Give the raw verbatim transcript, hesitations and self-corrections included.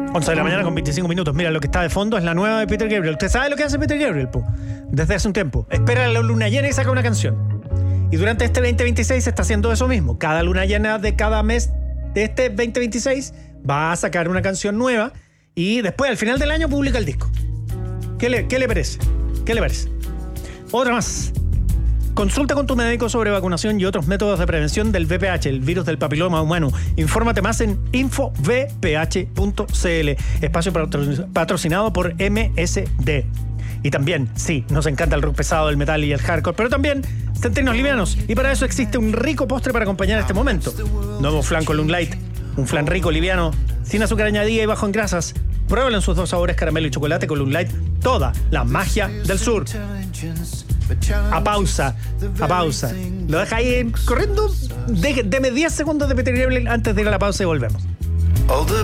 once de la mañana con veinticinco minutos. Mira, lo que está de fondo es la nueva de Peter Gabriel. ¿Usted sabe lo que hace Peter Gabriel, po? Desde hace un tiempo. Espera la luna llena y saca una canción. Y durante este veinte veintiséis está haciendo eso mismo. Cada luna llena de cada mes de este veinte veintiséis va a sacar una canción nueva y después, al final del año, publica el disco. ¿Qué le, qué le parece? ¿Qué le parece? Otra más. Consulta con tu médico sobre vacunación y otros métodos de prevención del V P H, el virus del papiloma humano. Infórmate más en info v p h punto c l. Espacio patrocinado por M S D. Y también, sí, nos encanta el rock pesado, el metal y el hardcore, pero también centenos livianos. Y para eso existe un rico postre para acompañar este momento. Nuevo flan con Lung Light. Un flan rico, liviano, sin azúcar añadida y bajo en grasas. Pruébalo en sus dos sabores, caramelo y chocolate, con Lung Light. Toda la magia del sur. A pausa, a pausa. Lo deja ahí corriendo. Deme diez segundos de Peter Gabriel antes de ir a la pausa y volvemos.